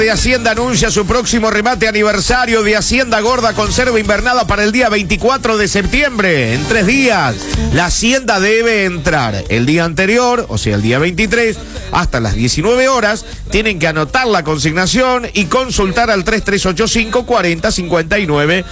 de Hacienda anuncia su próximo remate aniversario de Hacienda Gorda Conserva Invernada para el día 24 de septiembre. En 3 días, la Hacienda debe entrar el día anterior, o sea, el día 23, hasta las 19 horas. Tienen que anotar la consignación y consultar al 3385 40 59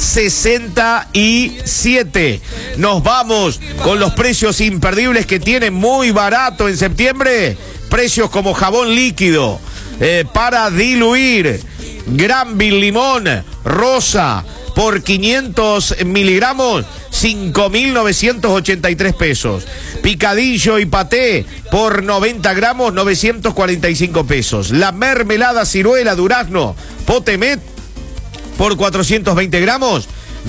67. Nos vamos con los precios imperdibles que tienen muy barato en septiembre. Precios como jabón líquido para diluir, Granville limón rosa por 500 miligramos, 5.983 pesos. Picadillo y paté por 90 gramos, 945 pesos. La mermelada ciruela durazno Potemet por 420 gramos,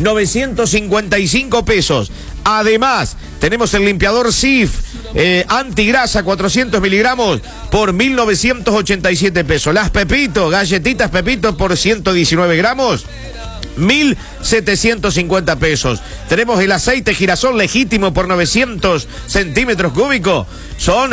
955 pesos. Además, tenemos el limpiador Cif antigrasa 400 miligramos por 1.987 pesos. Las Pepito, galletitas Pepito por 119 gramos, 1.750 pesos. Tenemos el aceite girasol legítimo por 900 centímetros cúbicos. Son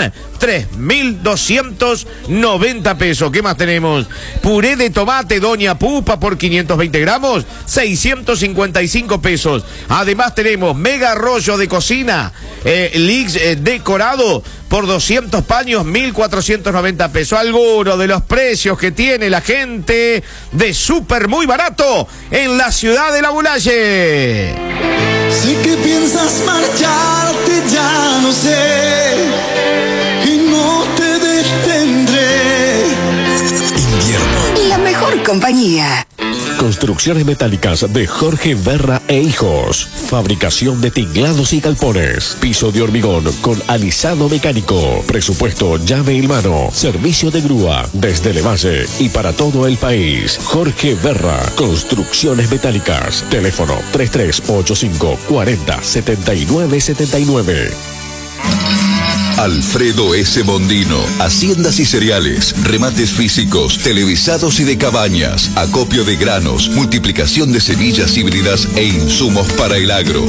3.290 pesos. ¿Qué más tenemos? Puré de tomate Doña Pupa por 520 gramos, 655 pesos. Además tenemos mega rollo de cocina Lix decorado por 200 paños, 1.490 pesos. Algunos de los precios que tiene la gente de Súper Muy Barato en la ciudad de La Bulaye. Sé que piensas marcharte, ya no sé, y no te detendré. Invierno. La mejor compañía. Construcciones metálicas de Jorge Berra e Hijos. Fabricación de tinglados y galpones. Piso de hormigón con alisado mecánico. Presupuesto llave en mano. Servicio de grúa desde Levalle y para todo el país. Jorge Berra. Construcciones metálicas. Teléfono 3385 40 79 79. Alfredo S. Mondino, haciendas y cereales, remates físicos, televisados y de cabañas, acopio de granos, multiplicación de semillas híbridas e insumos para el agro.